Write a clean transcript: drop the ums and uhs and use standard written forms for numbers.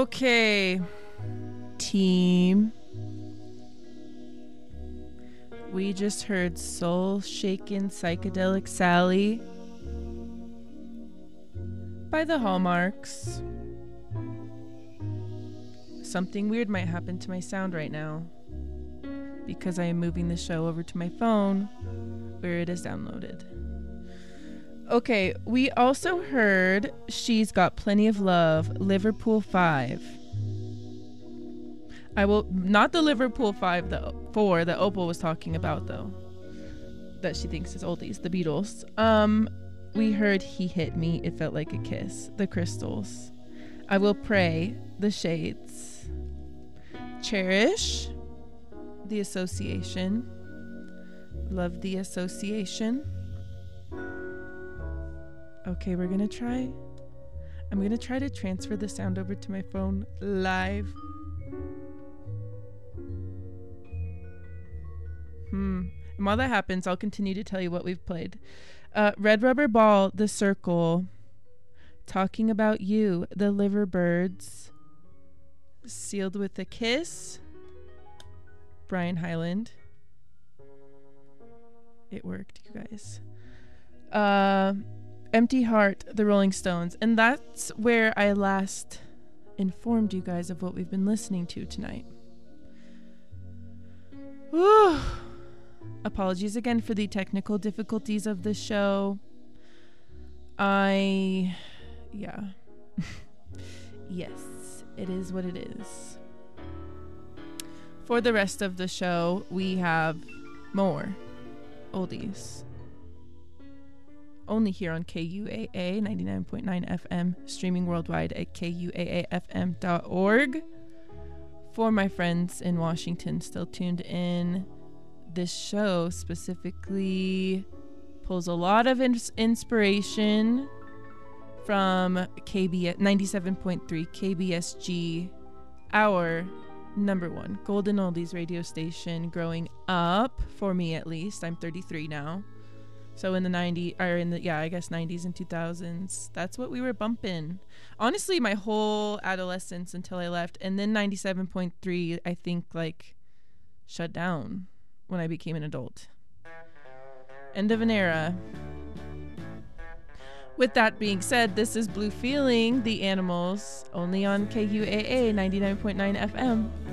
Okay, team. We just heard Soul Shakin' Psychedelic Sally by the Hallmarks. Something weird might happen to my sound right now because I am moving the show over to my phone where it is downloaded. Okay, we also heard She's Got Plenty of Love, Liverpool 5. I will not the Liverpool 4 that Opal was talking about though, that she thinks is oldies, the Beatles. We heard He Hit Me, It Felt Like a Kiss, the Crystals. I Will Pray, the Shades. Cherish, the Association. Love the Association. Okay, I'm gonna try to transfer the sound over to my phone live. And while that happens, I'll continue to tell you what we've played. Red Rubber Ball, The Circle. Talking About You, The Liverbirds. Sealed with a Kiss, Brian Hyland. It worked, you guys. Empty Heart, The Rolling Stones. And that's where I last informed you guys of what we've been listening to tonight. Whew. Apologies again for the technical difficulties of this show. Yes, it is what it is. For the rest of the show, we have more oldies. Only here on KUAA 99.9 FM, streaming worldwide at kuaafm.org. For my friends in Washington still tuned in, this show specifically pulls a lot of inspiration from KBS 97.3 KBSG, our number one golden oldies radio station growing up, for me at least. I'm 33 now. So in the 90s, or in the, I guess 90s and 2000s, that's what we were bumping. Honestly, my whole adolescence until I left. And then 97.3, I think, shut down when I became an adult. End of an era. With that being said, this is Blue Feeling, The Animals, only on KUAA 99.9 FM.